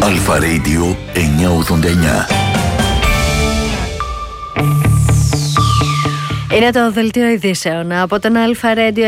Αλφα Radio 989. Είναι το δελτίο ειδήσεων από τον Αλφα Radio 989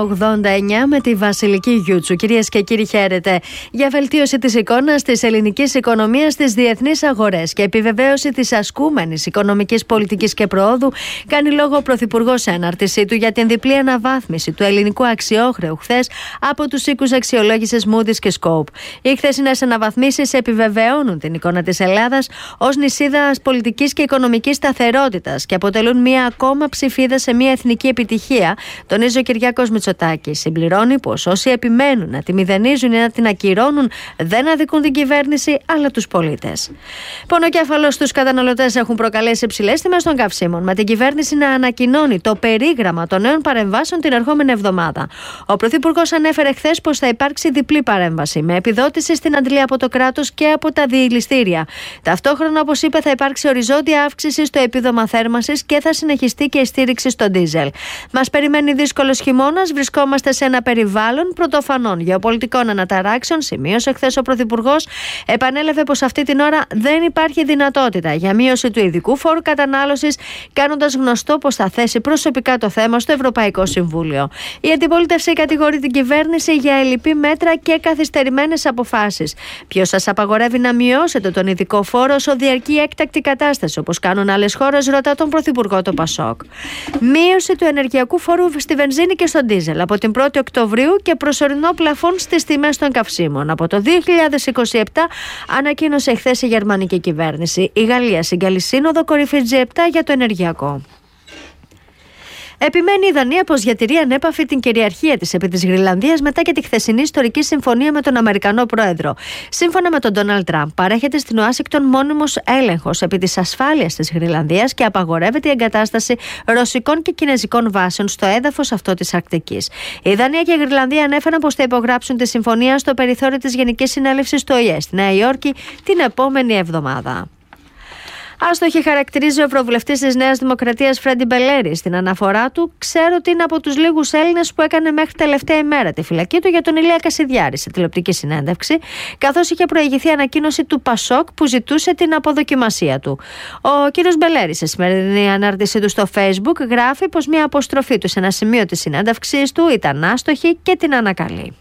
με τη Βασιλική Γιούτσου. Κυρίες και κύριοι, χαίρετε. Για βελτίωση της εικόνας της ελληνικής οικονομίας στις διεθνείς αγορές και επιβεβαίωση της ασκούμενης οικονομικής πολιτικής και προόδου, κάνει λόγο ο Πρωθυπουργός σε ανάρτησή του για την διπλή αναβάθμιση του ελληνικού αξιόχρεου χθες από τους οίκους αξιολόγησης Moody's και Scope. Οι χθεσινές αναβαθμίσεις επιβεβαιώνουν την εικόνα της Ελλάδας ως νησίδας πολιτικής και οικονομικής σταθερότητας και αποτελούν μία ακόμα ψηφίδα σε μια εθνική επιτυχία, τονίζει ο Κυριάκος Μητσοτάκης. Συμπληρώνει πως όσοι επιμένουν να τη μηδενίζουν ή να την ακυρώνουν δεν αδικούν την κυβέρνηση αλλά τους πολίτες. Πονοκέφαλος στους καταναλωτές έχουν προκαλέσει υψηλές τιμές των καυσίμων, με την κυβέρνηση να ανακοινώνει το περίγραμμα των νέων παρεμβάσεων την ερχόμενη εβδομάδα. Ο Πρωθυπουργός ανέφερε χθες πως θα υπάρξει διπλή παρέμβαση, με επιδότηση στην αντλία από το κράτος και από τα διηληστήρια. Ταυτόχρονα, όπως είπε, θα υπάρξει οριζόντια αύξηση στο επίδομα θέρμανσης και θα συνεχιστεί και η στήριξη στο ντίζελ. Μας περιμένει δύσκολος χειμώνας, βρισκόμαστε σε ένα περιβάλλον πρωτοφανών γεωπολιτικών αναταράξεων, σημείωσε χθες ο Πρωθυπουργός. Επανέλαβε πως αυτή την ώρα δεν υπάρχει δυνατότητα για μείωση του ειδικού φόρου κατανάλωσης, κάνοντας γνωστό πως θα θέσει προσωπικά το θέμα στο Ευρωπαϊκό Συμβούλιο. Η αντιπολίτευση κατηγορεί την κυβέρνηση για ελλειπή μέτρα και καθυστερημένες αποφάσεις. Ποιος σας απαγορεύει να μειώσετε τον ειδικό φόρο όσο διαρκεί έκτακτη κατάσταση, όπως κάνουν άλλες χώρες, ρωτά τον Πρωθυπουργό το Πασόκ. Μείωση του ενεργειακού φόρου στη βενζίνη και στον ντίζελ από την 1η Οκτωβρίου και προσωρινό πλαφόν στις τιμές των καυσίμων. Από το 2027 ανακοίνωσε χθες η γερμανική κυβέρνηση. Η Γαλλία συγκαλεί σύνοδο κορυφής G7 για το ενεργειακό. Επιμένει η Δανία πως διατηρεί ανέπαφη την κυριαρχία της επί της Γροιλανδίας μετά και τη χθεσινή ιστορική συμφωνία με τον Αμερικανό πρόεδρο. Σύμφωνα με τον Ντόναλντ Τραμπ, παρέχεται στην Ουάσιγκτον μόνιμος έλεγχος επί της ασφάλειας της Γροιλανδίας και απαγορεύεται η εγκατάσταση ρωσικών και κινεζικών βάσεων στο έδαφος αυτό της Αρκτικής. Η Δανία και η Γροιλανδία ανέφεραν πως θα υπογράψουν τη συμφωνία στο περιθώριο της Γενικής Συνέλευσης του ΟΗΕ στη Νέα Υόρκη την επόμενη εβδομάδα. Άστοχη χαρακτηρίζει ο ευρωβουλευτής της Νέας Δημοκρατίας Φρέντι Μπελέρη στην αναφορά του. Ξέρω ότι είναι από τους λίγους Έλληνες που έκανε μέχρι τελευταία ημέρα τη φυλακή του για τον Ηλία Κασιδιάρη σε τηλεοπτική συνέντευξη, καθώς είχε προηγηθεί ανακοίνωση του Πασόκ που ζητούσε την αποδοκιμασία του. Ο κύριος Μπελέρη, σε σημερινή ανάρτησή του στο Facebook, γράφει πως μια αποστροφή του σε ένα σημείο της συνέντευξής του ήταν άστοχη και την ανακαλεί.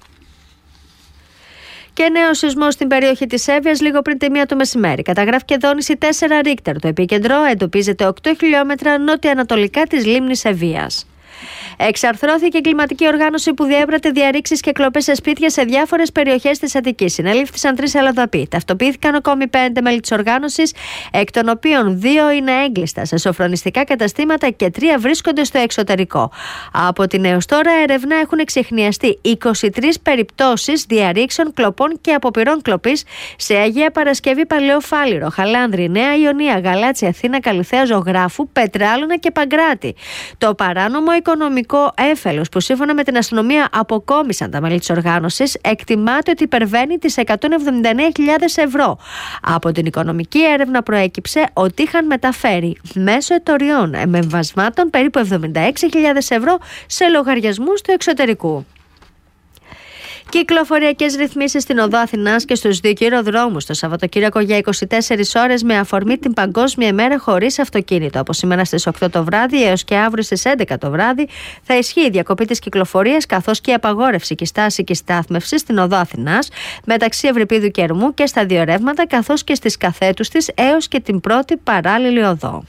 Και νέο σεισμό στην περιοχή της Εύβοιας λίγο πριν τη 1 το μεσημέρι. Καταγράφηκε δόνηση 4 Ρίχτερ. Το επίκεντρο εντοπίζεται 8 χιλιόμετρα νότια-ανατολικά της λίμνης Ευβοίας. Εξαρθρώθηκε η κλιματική οργάνωση που διέπρατε διαρρήξεις και κλοπές σε σπίτια σε διάφορες περιοχές της Αττικής. Συνελήφθησαν 3 αλλοδαποί. Ταυτοποιήθηκαν ακόμη 5 μέλη της οργάνωσης, εκ των οποίων 2 είναι έγκλειστα σε σοφρονιστικά καταστήματα και 3 βρίσκονται στο εξωτερικό. Από την έως τώρα έρευνα έχουν εξιχνιαστεί 23 περιπτώσεις διαρρήξεων, κλοπών και αποπειρών κλοπής σε Αγία Παρασκευή, Παλαιοφάλιρο, Χαλάνδρη, Νέα Ιωνία, Γαλάτσι, Αθήνα, Καλυθέα, Ζωγράφου, Πετράλωνα και Παγκράτη. Το παράνομο οικονομικό έφελος που σύμφωνα με την αστυνομία αποκόμισαν τα μέλη της οργάνωσης εκτιμάται ότι υπερβαίνει τις 179.000 ευρώ. Από την οικονομική έρευνα προέκυψε ότι είχαν μεταφέρει μέσω ετοριών εμβασμάτων περίπου 76.000 ευρώ σε λογαριασμούς του εξωτερικού. Κυκλοφοριακές ρυθμίσεις στην οδό Αθηνάς και στους 2 κυροδρόμους το Σαββατοκύριακο για 24 ώρες με αφορμή την Παγκόσμια ημέρα χωρίς αυτοκίνητο. Από σήμερα στις 8 το βράδυ έως και αύριο στις 11 το βράδυ θα ισχύει η διακοπή της κυκλοφορίας καθώς και η απαγόρευση και στάση και στάθμευση στην οδό Αθηνάς μεταξύ Ευρυπίδου και Ερμού και στα 2 ρεύματα καθώς και στις καθέτους της έως και την πρώτη παράλληλη οδό.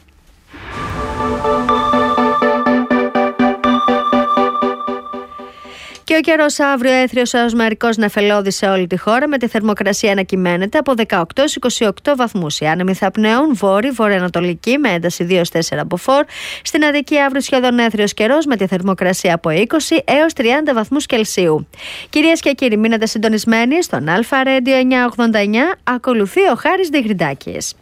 Και ο καιρός αύριο έθριος έως μερικώς νεφελώδης σε όλη τη χώρα, με τη θερμοκρασία να κυμαίνεται από 18 έως 28 βαθμούς. Οι άνεμοι θα πνέουν βορειοανατολική με ένταση 2-4 από φορ. Στην Αττική αύριο σχεδόν έθριος καιρός με τη θερμοκρασία από 20 έως 30 βαθμούς Κελσίου. Κυρίες και κύριοι, μείνετε συντονισμένοι στον Αλφα Radio 989. Ακολουθεί ο Χάρης Διγριντάκης.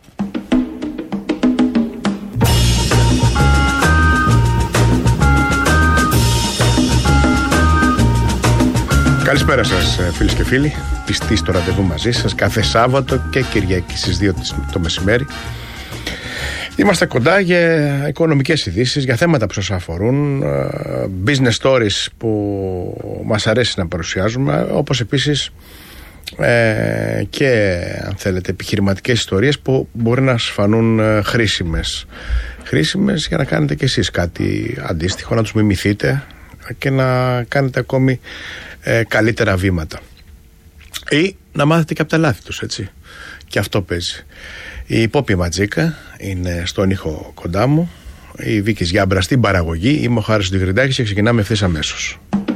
Καλησπέρα σας φίλες και φίλοι, πιστοί στο ραντεβού μαζί σας κάθε Σάββατο και Κυριακή στις 2 το μεσημέρι. Είμαστε κοντά για οικονομικές ειδήσεις, για θέματα που σας αφορούν, business stories που μας αρέσει να παρουσιάζουμε, όπως επίσης και αν θέλετε επιχειρηματικές ιστορίες που μπορεί να σας φανούν χρήσιμες για να κάνετε κι εσείς κάτι αντίστοιχο, να τους μιμηθείτε και να κάνετε ακόμη καλύτερα βήματα ή να μάθετε και από τα λάθη τους, έτσι. Και αυτό παίζει. Η Πόπη Ματζίκα είναι στον ήχο κοντά μου, η Βίκης Γιάμπρα στην παραγωγή, είμαι ο Χάρης Ντιγριντάκης και ξεκινάμε ευθύς αμέσως.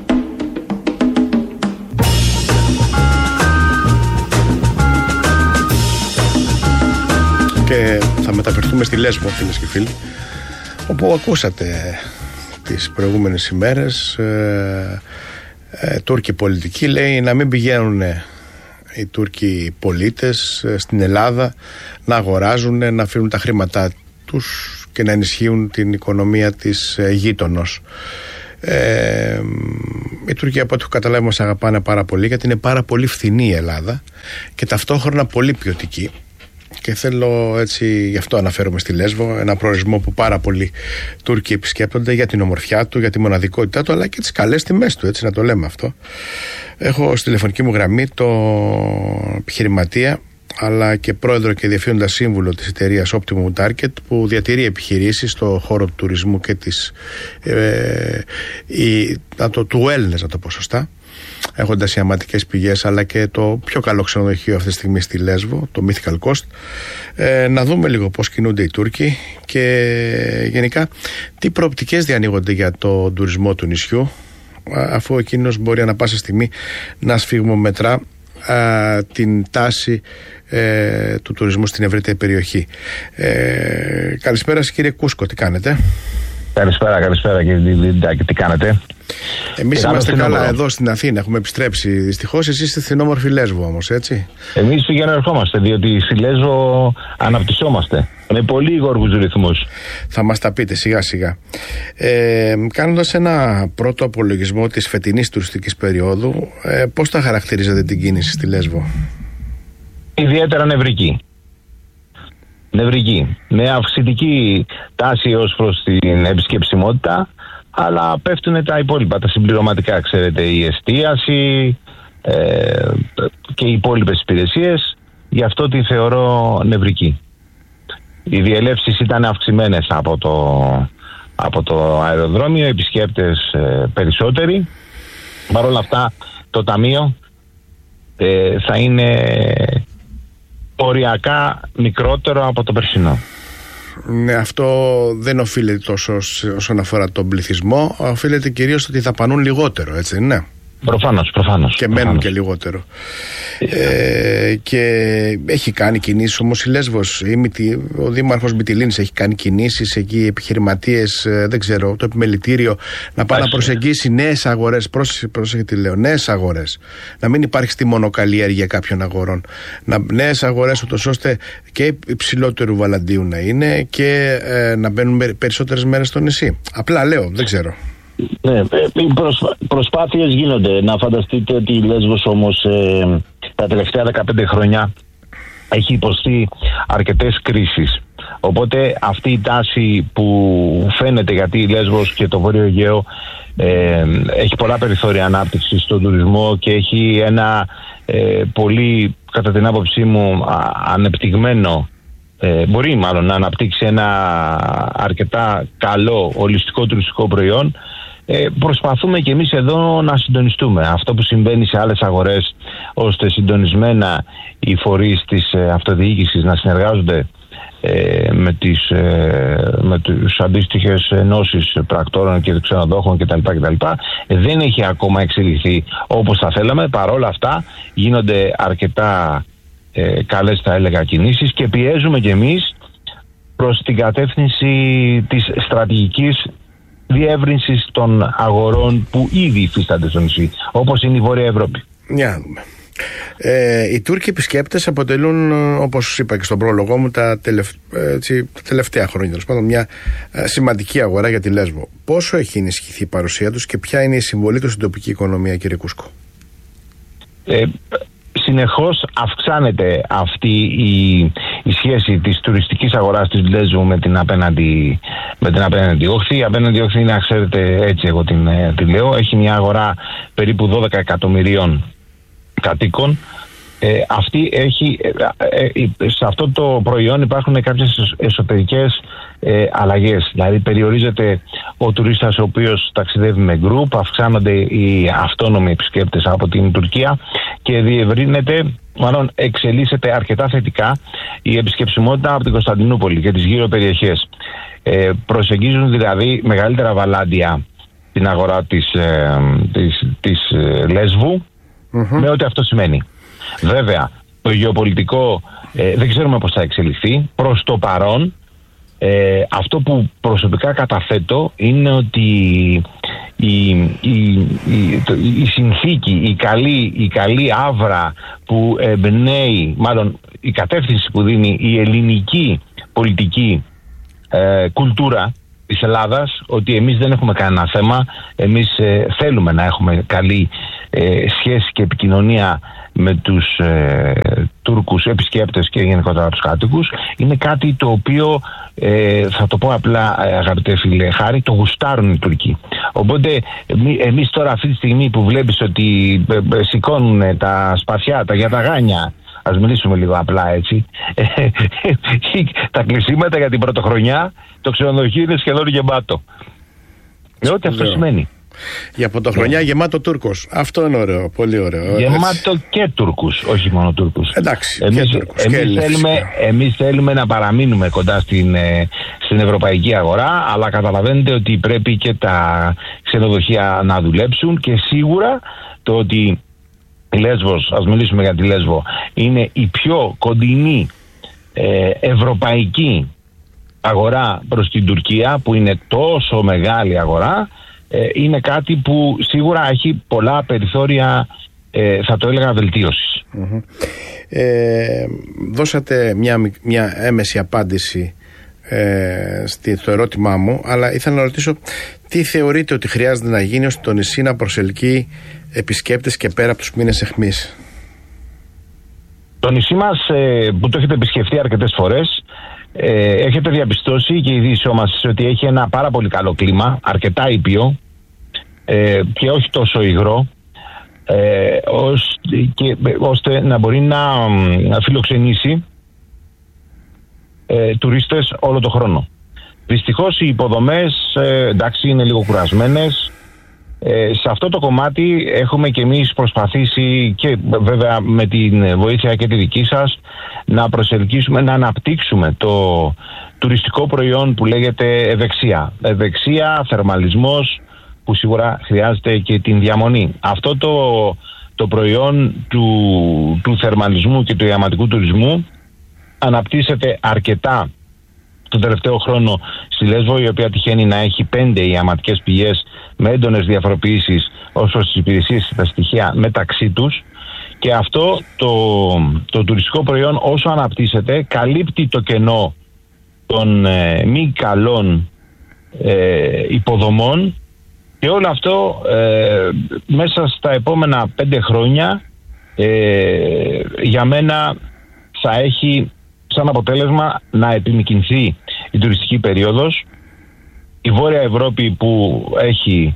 Και θα μεταφερθούμε στη Λέσβο, φίλες και φίλοι, όπου ακούσατε τις προηγούμενες ημέρες Τούρκοι πολιτικοί, λέει, να μην πηγαίνουν οι Τούρκοι πολίτες στην Ελλάδα να αγοράζουν, να αφήνουν τα χρήματά τους και να ενισχύουν την οικονομία της γείτονος. Η Τουρκία, από ό,τι έχω καταλάβει, μας αγαπάνε πάρα πολύ, γιατί είναι πάρα πολύ φθηνή η Ελλάδα και ταυτόχρονα πολύ ποιοτική. Και θέλω, έτσι, γι' αυτό αναφέρομαι στη Λέσβο, ένα προορισμό που πάρα πολλοί Τούρκοι επισκέπτονται για την ομορφιά του, για τη μοναδικότητά του, αλλά και τις καλές τιμές του, έτσι να το λέμε αυτό. Έχω στη τηλεφωνική μου γραμμή τον επιχειρηματία, αλλά και πρόεδρο και διευθύνοντα σύμβουλο της εταιρείας Optimum Target, που διατηρεί επιχειρήσεις στο χώρο του τουρισμού και του wellness, να το πω σωστά, έχοντας ιαματικές πηγές, αλλά και το πιο καλό ξενοδοχείο αυτή τη στιγμή στη Λέσβο, το Mythical Coast. Να δούμε λίγο πώς κινούνται οι Τούρκοι και γενικά τι προοπτικές διανοίγονται για το τουρισμό του νησιού, αφού εκείνος μπορεί ανα πάσα στιγμή να σφιγμομετρά την τάση του τουρισμού στην ευρύτερη περιοχή. Καλησπέρα σας, κύριε Κούσκο, τι κάνετε? Καλησπέρα κύριε Ντιγριντάκη, τι κάνετε? Εμείς είμαστε καλά εδώ στην Αθήνα, έχουμε επιστρέψει δυστυχώς. Εσείς είστε στην όμορφη Λέσβο όμως, έτσι? Εμείς πηγαίνω ερχόμαστε, διότι στη Λέσβο αναπτυσσόμαστε με πολύ γοργούς ρυθμούς. Θα μας τα πείτε σιγά σιγά. Κάνοντας ένα πρώτο απολογισμό της φετινής τουριστικής περίοδου, πώς θα χαρακτηρίζετε την κίνηση στη Λέσβο? Ιδιαίτερα νευρική, με αυξητική τάση ως προς την επισκεψιμότητα, αλλά πέφτουν τα υπόλοιπα, τα συμπληρωματικά, ξέρετε, η εστίαση και οι υπόλοιπες υπηρεσίες, γι' αυτό τη θεωρώ νευρική. Οι διελεύσεις ήταν αυξημένες από το αεροδρόμιο, οι επισκέπτες περισσότεροι. Παρ' όλα αυτά το ταμείο θα είναι οριακά μικρότερο από το περσινό. Ναι, αυτό δεν οφείλεται τόσο όσον αφορά τον πληθυσμό, οφείλεται κυρίως ότι θα πανούν λιγότερο, έτσι δεν είναι? Προφανώς. Και μένουν και λιγότερο. Και έχει κάνει κινήσεις όμως η Λέσβος, ο Δήμαρχος Μυτιλήνης έχει κάνει κινήσεις εκεί, οι επιχειρηματίες, δεν ξέρω, το επιμελητήριο να πάει να προσεγγίσει νέες αγορές, πρόσεχε τι λέω, νέες αγορές, να μην υπάρχει στη μονοκαλλιέργεια κάποιων αγορών, νέες αγορές ούτως ώστε και υψηλότερου βαλαντίου να είναι και να μπαίνουν περισσότερες μέρες στο νησί. Απλά λέω, δεν ξέρω. Ναι, προσπάθειες γίνονται. Να φανταστείτε ότι η Λέσβος όμως τα τελευταία 15 χρόνια έχει υποστεί αρκετές κρίσεις. Οπότε αυτή η τάση που φαίνεται, γιατί η Λέσβος και το Βόρειο Αιγαίο έχει πολλά περιθώρια ανάπτυξης στον τουρισμό και έχει ένα πολύ, κατά την άποψή μου, ανεπτυγμένο, μπορεί μάλλον να αναπτύξει ένα αρκετά καλό ολιστικό τουριστικό προϊόν. Προσπαθούμε και εμείς εδώ να συντονιστούμε τους συμβαίνει σε άλλες αγορές, ώστε συντονισμένα οι φορείς της αυτοδιοίκησης να συνεργάζονται με τις αντίστοιχες ενώσεις πρακτόρων και ξενοδόχων κτλ. Δεν έχει ακόμα εξελιχθεί όπως θα θέλαμε. Παρόλα αυτά γίνονται αρκετά καλές, θα έλεγα, κινήσεις και πιέζουμε κι εμείς προς την κατεύθυνση της στρατηγικής διεύρυνσης των αγορών που ήδη υφίστανται στο νησί, όπως είναι η Βόρεια Ευρώπη. Οι Τούρκοι επισκέπτες αποτελούν, όπως είπα και στον πρόλογό μου, τα τελευταία χρόνια, τέλος πάντων, μια σημαντική αγορά για τη Λέσβο. Πόσο έχει ενισχυθεί η παρουσία τους και ποια είναι η συμβολή τους στην τοπική οικονομία, κύριε Κούσκο? Συνεχώς αυξάνεται αυτή η σχέση της τουριστικής αγοράς της Λέσβου με την απέναντι όχθη. Η απέναντι όχθη είναι, να ξέρετε, έτσι εγώ την λέω, έχει μια αγορά περίπου 12 εκατομμυρίων κατοίκων, αυτή έχει, σε αυτό το προϊόν υπάρχουν κάποιες εσωτερικές αλλαγές. Δηλαδή περιορίζεται ο τουρίστας ο οποίος ταξιδεύει με γκρουπ, αυξάνονται οι αυτόνομοι επισκέπτες από την Τουρκία και διευρύνεται, μάλλον εξελίσσεται αρκετά θετικά η επισκεψιμότητα από την Κωνσταντινούπολη και τις γύρω περιοχές. Προσεγγίζουν δηλαδή μεγαλύτερα βαλάντια την αγορά της Λέσβου, με ό,τι αυτό σημαίνει. Βέβαια, το γεωπολιτικό δεν ξέρουμε πώς θα εξελιχθεί. Προς το παρόν, αυτό που προσωπικά καταθέτω είναι ότι η συνθήκη, η καλή άβρα που εμπνέει, μάλλον η κατεύθυνση που δίνει η ελληνική πολιτική κουλτούρα της Ελλάδας, ότι εμείς δεν έχουμε κανένα θέμα, εμείς θέλουμε να έχουμε καλή σχέση και επικοινωνία με τους Τούρκους επισκέπτες και γενικότερα τους κάτοικους, είναι κάτι το οποίο θα το πω απλά, αγαπητέ φίλε Χάρη, το γουστάρουν οι Τούρκοι. Οπότε εμείς τώρα αυτή τη στιγμή που βλέπεις ότι σηκώνουν τα σπαθιά, τα γιαταγάνια, ας μιλήσουμε λίγο απλά έτσι, τα κλεισίματα για την πρωτοχρονιά, το ξενοδοχείο είναι σχεδόν γεμάτο. Ό,τι αυτό σημαίνει. Για πρωτοχρονιά γεμάτο Τούρκος. Αυτό είναι ωραίο, πολύ ωραίο. Γεμάτο και Τούρκους, όχι μόνο Τούρκους. Εντάξει, εμείς θέλουμε να παραμείνουμε κοντά στην ευρωπαϊκή αγορά, αλλά καταλαβαίνετε ότι πρέπει και τα ξενοδοχεία να δουλέψουν και σίγουρα το ότι η Λέσβος, ας μιλήσουμε για τη Λέσβο, είναι η πιο κοντινή ευρωπαϊκή αγορά προς την Τουρκία, που είναι τόσο μεγάλη αγορά, είναι κάτι που σίγουρα έχει πολλά περιθώρια, θα το έλεγα, βελτίωσης. Δώσατε μια έμεση απάντηση στο ερώτημά μου, αλλά ήθελα να ρωτήσω τι θεωρείτε ότι χρειάζεται να γίνει ώστε το νησί να προσελκύει επισκέπτες και πέρα από τους μήνες αιχμής? Το νησί μας, που το έχετε επισκεφτεί αρκετές φορές, έχετε διαπιστώσει και η διοίκησή μας ότι έχει ένα πάρα πολύ καλό κλίμα, αρκετά ήπιο και όχι τόσο υγρό, ώστε να μπορεί να φιλοξενήσει τουρίστες όλο το χρόνο. Δυστυχώς οι υποδομές εντάξει είναι λίγο κουρασμένες. Σε αυτό το κομμάτι έχουμε και εμείς προσπαθήσει, και βέβαια με την βοήθεια και τη δική σας, να προσελκύσουμε, να αναπτύξουμε το τουριστικό προϊόν που λέγεται ευεξία. Ευεξία, θερμαλισμός, που σίγουρα χρειάζεται και την διαμονή. Αυτό το προϊόν του θερμαλισμού και του ιαματικού τουρισμού αναπτύσσεται αρκετά τον τελευταίο χρόνο στη Λέσβο, η οποία τυχαίνει να έχει 5 ιαματικές πηγές με έντονες διαφοροποιήσεις ως προς τις υπηρεσίες και τα στοιχεία μεταξύ τους, και αυτό το τουριστικό προϊόν όσο αναπτύσσεται καλύπτει το κενό των μη καλών υποδομών, και όλο αυτό μέσα στα επόμενα 5 χρόνια για μένα θα έχει σαν αποτέλεσμα να επιμικρυνθεί η τουριστική περίοδος. Η Βόρεια Ευρώπη που έχει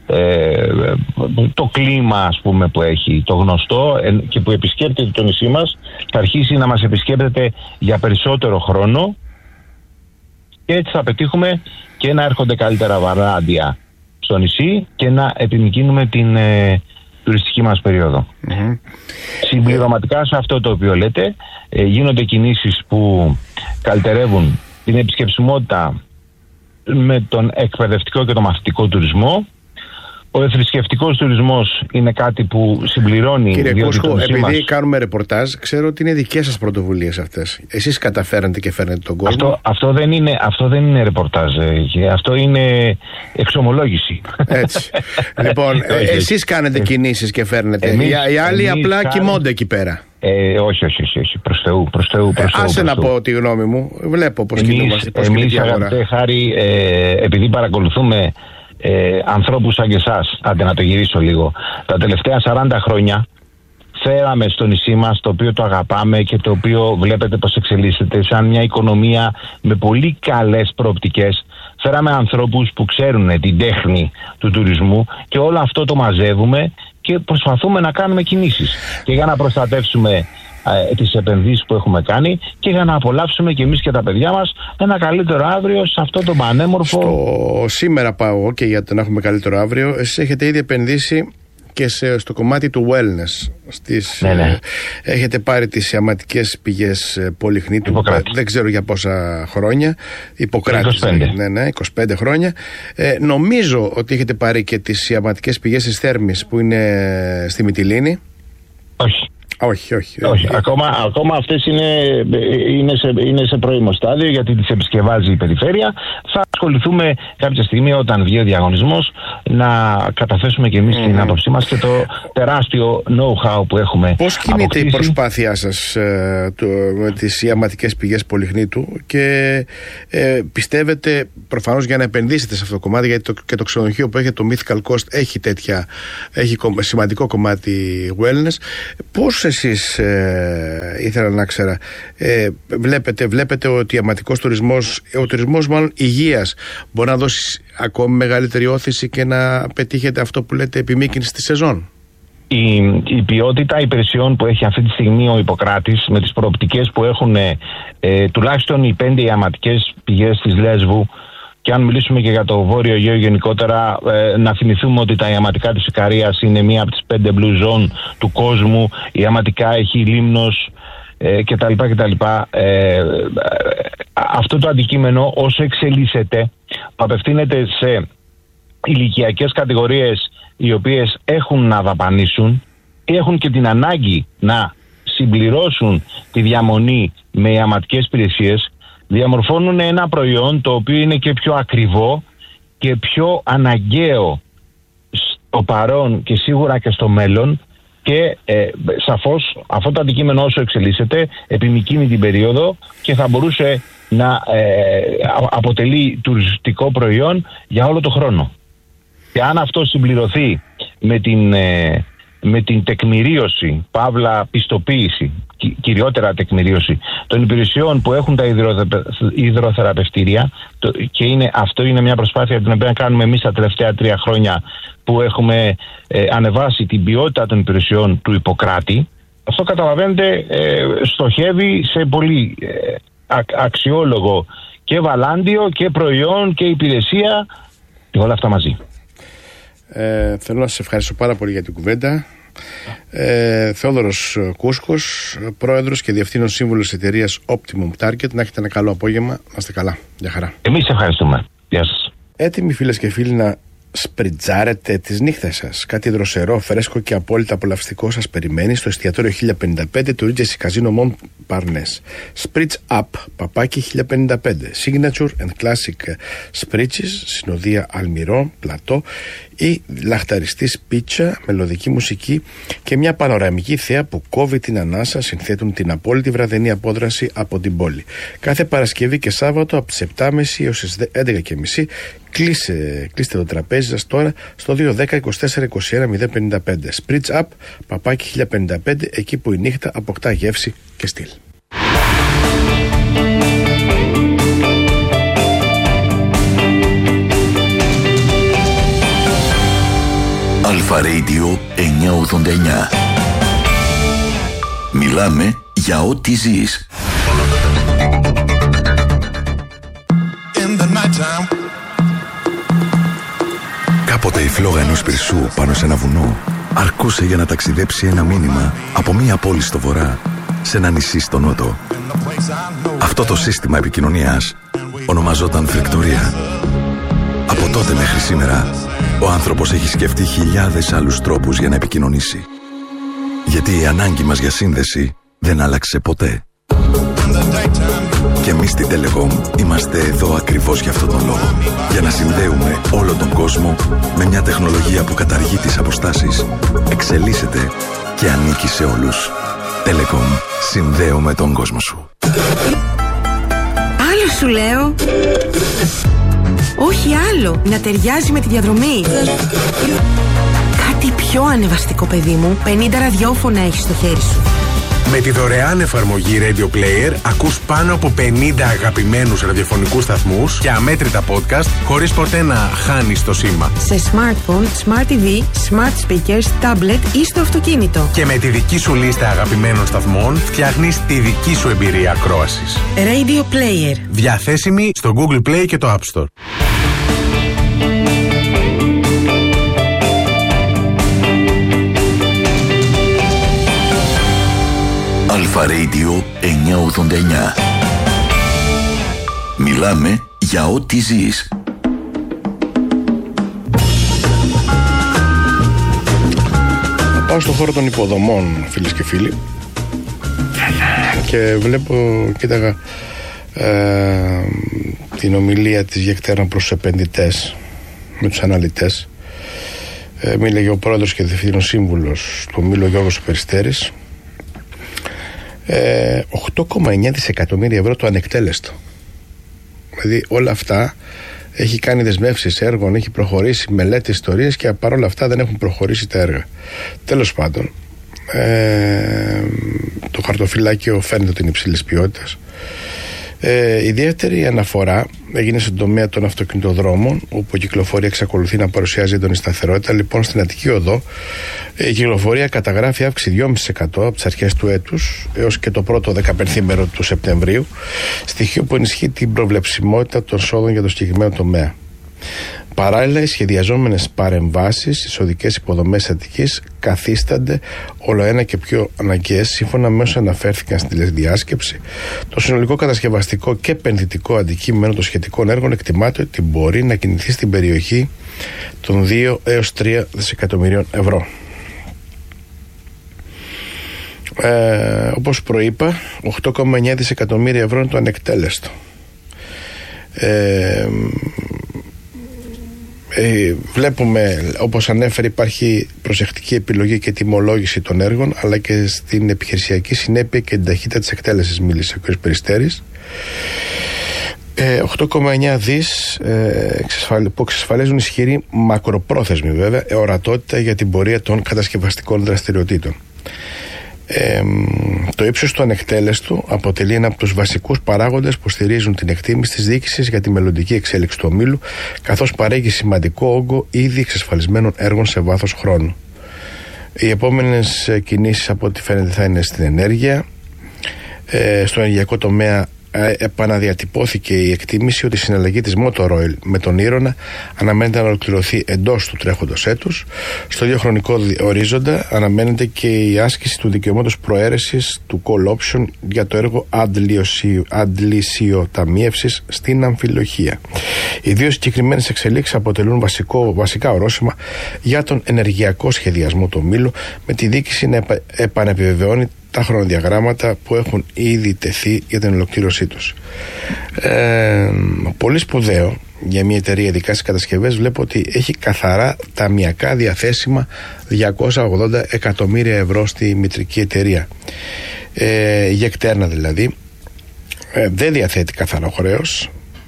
το κλίμα, ας πούμε, που έχει το γνωστό και που επισκέπτεται το νησί μας, θα αρχίσει να μας επισκέπτεται για περισσότερο χρόνο, και έτσι θα πετύχουμε και να έρχονται καλύτερα βαράντια στο νησί και να επιμικρύνουμε την τουριστική μας περίοδο. Συμπληρωματικά σε αυτό το οποίο λέτε, γίνονται κινήσεις που καλυτερεύουν την επισκεψιμότητα με τον εκπαιδευτικό και τον μαθητικό τουρισμό. Ο θρησκευτικός τουρισμός είναι κάτι που συμπληρώνει. Κύριε Κούσκο, επειδή κάνουμε ρεπορτάζ, ξέρω ότι είναι δικές σας πρωτοβουλίες αυτές. Εσείς καταφέρνετε και φέρνετε τον κόσμο. Αυτό δεν είναι ρεπορτάζ. Αυτό είναι εξομολόγηση. Έτσι. Λοιπόν, εσείς κάνετε κινήσεις και φέρνετε. Οι άλλοι απλά κοιμώνται εκεί πέρα. Όχι. Προς Θεού. Άσε να πω τη γνώμη μου. Βλέπω πώς κινούμαστε. Εμείς, αγαπητέ Χάρη, επειδή παρακολουθούμε ανθρώπους σαν και εσάς, άντε να το γυρίσω λίγο, τα τελευταία 40 χρόνια φέραμε στο νησί μας, το οποίο το αγαπάμε και το οποίο βλέπετε πως εξελίσσεται σαν μια οικονομία με πολύ καλές προοπτικές. Φέραμε ανθρώπους που ξέρουν την τέχνη του τουρισμού και όλο αυτό το μαζεύουμε και προσπαθούμε να κάνουμε κινήσεις και για να προστατεύσουμε τις επενδύσεις που έχουμε κάνει και για να απολαύσουμε και εμείς και τα παιδιά μας ένα καλύτερο αύριο σε αυτό το πανέμορφο. Σήμερα πάω και για το να έχουμε καλύτερο αύριο. Εσείς έχετε ήδη επενδύσει και στο κομμάτι του wellness. Ναι. Έχετε πάρει τις ιαματικές πηγές Πολυχνήτου, δεν ξέρω για πόσα χρόνια. Ιπποκράτης. 25 χρόνια. Νομίζω ότι έχετε πάρει και τις ιαματικές πηγές της Θέρμης που είναι στη Μυτιλήνη. Όχι. Όχι. Ακόμα αυτές είναι σε πρώιμο στάδιο, γιατί τις επισκευάζει η περιφέρεια. Θα ασχοληθούμε κάποια στιγμή όταν βγει ο διαγωνισμός να καταθέσουμε και εμείς την άποψή μας και το τεράστιο know-how που έχουμε. Πώς κινείται η προσπάθειά σας με τις ιαματικές πηγές Πολυχνήτου και πιστεύετε προφανώς για να επενδύσετε σε αυτό το κομμάτι, γιατί και το ξενοδοχείο που έχετε, το Mythical Coast, έχει σημαντικό κομμάτι wellness. Πώς εσείς, ήθελα να ξέρω, βλέπετε ότι ο τουρισμός μάλλον υγείας μπορεί να δώσει ακόμη μεγαλύτερη όθηση και να πετύχετε αυτό που λέτε επιμήκυνση στη σεζόν? Η ποιότητα υπηρεσιών που έχει αυτή τη στιγμή ο Ιπποκράτης, με τις προοπτικές που έχουν τουλάχιστον οι 5 ιαματικές πηγές της Λέσβου, και αν μιλήσουμε και για το Βόρειο Αιγαίο γενικότερα, να θυμηθούμε ότι τα ιαματικά της Ικαρίας είναι μία από τις 5 blue zone του κόσμου. Η ιαματικά έχει Λίμνος κτλ. Αυτό το αντικείμενο όσο εξελίσσεται απευθύνεται σε ηλικιακές κατηγορίες οι οποίες έχουν να δαπανίσουν ή έχουν και την ανάγκη να συμπληρώσουν τη διαμονή με ιαματικές υπηρεσίες. Διαμορφώνουν ένα προϊόν το οποίο είναι και πιο ακριβό και πιο αναγκαίο στο παρόν και σίγουρα και στο μέλλον, και σαφώς αυτό το αντικείμενο όσο εξελίσσεται επιμικρύνει την περίοδο και θα μπορούσε να αποτελεί τουριστικό προϊόν για όλο το χρόνο. Και αν αυτό συμπληρωθεί με την τεκμηρίωση, παύλα πιστοποίηση, κυριότερα τεκμηρίωση των υπηρεσιών που έχουν τα υδροθεραπευτήρια, και αυτό είναι μια προσπάθεια την οποία κάνουμε εμείς τα τελευταία 3 χρόνια που έχουμε ανεβάσει την ποιότητα των υπηρεσιών του Ιπποκράτη. Αυτό, καταλαβαίνετε, στοχεύει σε πολύ αξιόλογο και βαλάντιο και προϊόν και υπηρεσία και όλα αυτά μαζί. Θέλω να σας ευχαριστώ πάρα πολύ για την κουβέντα. Θεόδωρος Κούσκος, πρόεδρος και διευθύνων σύμβουλος της εταιρείας Optimum Target. Να έχετε ένα καλό απόγευμα. Να είστε καλά. Γεια χαρά. Εμείς ευχαριστούμε. Γεια σας. Έτοιμοι, φίλες και φίλοι, να σπριτζάρετε τις νύχτες σας? Κάτι δροσερό, φρέσκο και απόλυτα απολαυστικό σας περιμένει στο εστιατόριο 1055 του Regency Casino Montparnasse. Spritz Up, παπάκι 1055. Signature and Classic Spritzes, συνοδεία αλμυρό, πλατό ή λαχταριστής πίτσα, μελωδική μουσική και μια πανοραμική θέα που κόβει την ανάσα συνθέτουν την απόλυτη βραδινή απόδραση από την πόλη. Κάθε Παρασκευή και Σάββατο από τις 7.30 έως τις 11.30. Κλείστε το τραπέζι σας τώρα στο 210 24 21 055. Spritz Up, παπάκι 1055, εκεί που η νύχτα αποκτά γεύση και στυλ. Αλφα Radio 989. Μιλάμε για ό,τι ζεις. Κάποτε η φλόγα ενός πυρσού πάνω σε ένα βουνό αρκούσε για να ταξιδέψει ένα μήνυμα από μία πόλη στο βορρά σε ένα νησί στο νότο. Αυτό το σύστημα επικοινωνίας ονομαζόταν φρεκτορία. Από τότε μέχρι σήμερα ο άνθρωπος έχει σκεφτεί χιλιάδες άλλους τρόπους για να επικοινωνήσει. Γιατί η ανάγκη μας για σύνδεση δεν άλλαξε ποτέ. Και εμείς στη Telecom είμαστε εδώ ακριβώς για αυτόν τον λόγο. Για να συνδέουμε όλο τον κόσμο με μια τεχνολογία που καταργεί τις αποστάσεις, εξελίσσεται και ανήκει σε όλους. Telecom. Συνδέουμε τον κόσμο σου. Άλλο σου λέω. Όχι άλλο. Να ταιριάζει με τη διαδρομή. Κάτι πιο ανεβαστικό, παιδί μου. 50 ραδιόφωνα έχεις στο χέρι σου. Με τη δωρεάν εφαρμογή Radio Player ακούς πάνω από 50 αγαπημένους ραδιοφωνικούς σταθμούς και αμέτρητα podcast χωρίς ποτέ να χάνεις το σήμα. Σε smartphone, smart TV, smart speakers, tablet ή στο αυτοκίνητο. Και με τη δική σου λίστα αγαπημένων σταθμών φτιάχνεις τη δική σου εμπειρία ακρόασης. Radio Player. Διαθέσιμη στο Google Play και το App Store. Αλφα Radio 989. Μιλάμε για ό,τι ζεις. Πάω στον χώρο των υποδομών, φίλες και φίλοι, και βλέπω, κοίταγα την ομιλία της Γεκτέρνα προς τους επενδυτές με τους αναλυτές. Μίλαγε ο πρόεδρος και διευθύνων σύμβουλος του ομίλου Γιώργος Περιστέρης. 8,9 δισεκατομμύρια ευρώ το ανεκτέλεστο. Δηλαδή όλα αυτά έχει κάνει δεσμεύσεις έργων, έχει προχωρήσει μελέτες, ιστορίες, και παρόλα αυτά δεν έχουν προχωρήσει τα έργα. Τέλος πάντων, το χαρτοφυλάκιο φαίνεται ότι είναι υψηλής ποιότητας. Ιδιαίτερη αναφορά έγινε στον τομέα των αυτοκινητοδρόμων, όπου η κυκλοφορία εξακολουθεί να παρουσιάζει έντονη σταθερότητα. Λοιπόν, στην Αττική Οδό η κυκλοφορία καταγράφει αύξηση 2,5% από τις αρχές του έτους έως και το πρώτο 15ήμερο του Σεπτεμβρίου, στοιχείο που ενισχύει την προβλεψιμότητα των εσόδων για το συγκεκριμένο τομέα. Παράλληλα, οι σχεδιαζόμενες παρεμβάσεις στις οδικές υποδομές Αττικής καθίστανται όλο ένα και πιο αναγκαίες. Σύμφωνα με όσα αναφέρθηκαν στην τηλεδιάσκεψη, το συνολικό κατασκευαστικό και επενδυτικό αντικείμενο των σχετικών έργων εκτιμάται ότι μπορεί να κινηθεί στην περιοχή των 2 έως 3 δισεκατομμυρίων ευρώ. Όπως προείπα, 8,9 δισεκατομμύρια ευρώ είναι το ανεκτέλεστο. Βλέπουμε, όπως ανέφερε, υπάρχει προσεκτική επιλογή και τιμολόγηση των έργων, αλλά και στην επιχειρησιακή συνέπεια και την ταχύτητα της εκτέλεσης μίλησε ο κ. Περιστέρης. 8,9 δις που εξασφαλίζουν ισχυρή μακροπρόθεσμη βέβαια ορατότητα για την πορεία των κατασκευαστικών δραστηριοτήτων. Το ύψος του ανεκτέλεστου αποτελεί ένα από τους βασικούς παράγοντες που στηρίζουν την εκτίμηση της διοίκησης για τη μελλοντική εξέλιξη του ομίλου, καθώς παρέχει σημαντικό όγκο ήδη εξασφαλισμένων έργων σε βάθος χρόνου. Οι επόμενες κινήσεις, από ό,τι φαίνεται, θα είναι στην ενέργεια. Στο ενεργειακό τομέα επαναδιατυπώθηκε η εκτίμηση ότι η συναλλαγή της Motor Oil με τον Ήρωνα αναμένεται να ολοκληρωθεί εντός του τρέχοντος έτους. Στο ίδιο χρονικό ορίζοντα αναμένεται και η άσκηση του δικαιώματος προαίρεσης του call option για το έργο αντλησιοταμίευσης στην Αμφιλοχεία. Οι δύο συγκεκριμένες εξελίξεις αποτελούν βασικά ορόσημα για τον ενεργειακό σχεδιασμό του ομίλου, με τη διοίκηση να επανεπιβεβαιώνει τα χρονοδιαγράμματα που έχουν ήδη τεθεί για την ολοκλήρωσή τους. Πολύ σπουδαίο για μια εταιρεία, ειδικά στις κατασκευές, βλέπω ότι έχει καθαρά ταμιακά διαθέσιμα 280 εκατομμύρια ευρώ στη μητρική εταιρεία. Η Γεκτέρνα δηλαδή δεν διαθέτει καθαρό χρέος.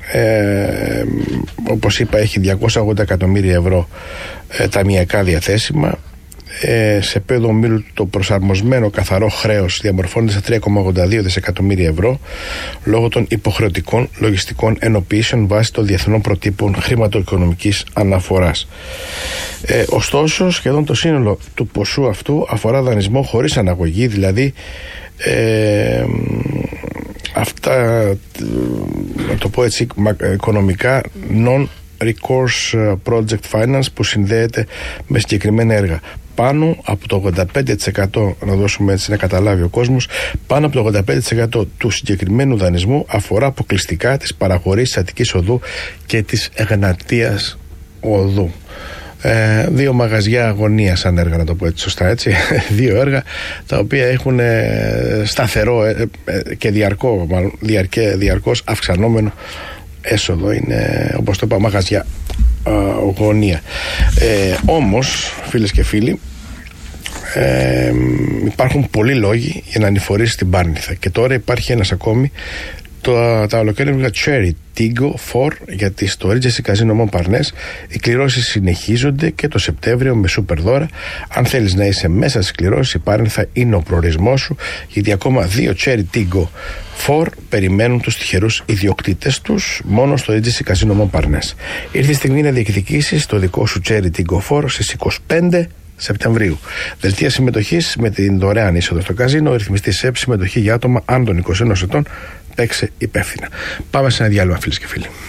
Όπως είπα, έχει 280 εκατομμύρια ευρώ ταμιακά διαθέσιμα. Σε επίπεδο ομίλου το προσαρμοσμένο καθαρό χρέος διαμορφώνεται σε 3,82 δισεκατομμύρια ευρώ λόγω των υποχρεωτικών λογιστικών ενοποιήσεων βάσει των διεθνών προτύπων χρηματοοικονομικής αναφοράς. Ωστόσο, σχεδόν το σύνολο του ποσού αυτού αφορά δανεισμό χωρίς αναγωγή, δηλαδή αυτά, να το πω έτσι οικονομικά, non-recourse project finance, που συνδέεται με συγκεκριμένα έργα. Πάνω από το 85%, να δώσουμε έτσι να καταλάβει ο κόσμος, πάνω από το 85% του συγκεκριμένου δανεισμού αφορά αποκλειστικά τις παραχωρήσεις Αττικής Οδού και της Εγνατίας Οδού. Δύο μαγαζιά αγωνίας, αν έργα, να το πω έτσι σωστά, έτσι. Δύο έργα τα οποία έχουν σταθερό και διαρκώς αυξανόμενο έσοδο. Είναι, όπως το είπα, μαγαζιά αγωνία. Όμως, φίλες και φίλοι, υπάρχουν πολλοί λόγοι για να ανηφορήσει την Πάρνηθα, και τώρα υπάρχει ένας ακόμη, τα ολοκαίρια Cherry Tiggo 4, γιατί στο Regency Casino Montparnasse οι κληρώσεις συνεχίζονται και το Σεπτέμβριο με σούπερ δώρα. Αν θέλεις να είσαι μέσα στις κληρώσεις, η Πάρνηθα είναι ο προορισμός σου, γιατί ακόμα 2 Cherry Tiggo 4 περιμένουν τους τυχερούς ιδιοκτήτες τους μόνο στο Regency Casino Montparnasse. Ήρθε η στιγμή να διεκδικήσεις το δικό σου Cherry Tiggo 4 στις 25 Σεπτεμβρίου. Δελτία συμμετοχής με την δωρεάν είσοδο στο καζίνο. Ο ρυθμιστής ΕΠ, συμμετοχή για άτομα άνω των 21 ετών. Παίξε υπεύθυνα. Πάμε σε ένα διάλειμμα, φίλες και φίλοι.